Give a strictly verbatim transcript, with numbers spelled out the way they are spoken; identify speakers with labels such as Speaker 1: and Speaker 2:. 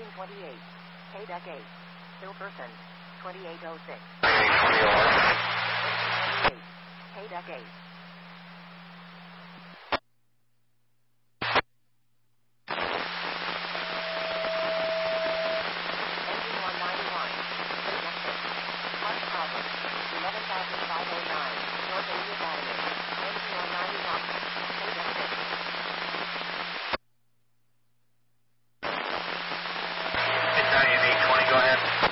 Speaker 1: twenty-eight. K-Deck eight. Still person. twenty-eight oh six. twenty-eight. K-Deck eight. Engine one ninety-one. K-Deck six. Parts problem. eleven thousand five hundred nine. North Indian Avenue. Engine one ninety-one. K-Deck six.
Speaker 2: It's down unique twenty, go ahead.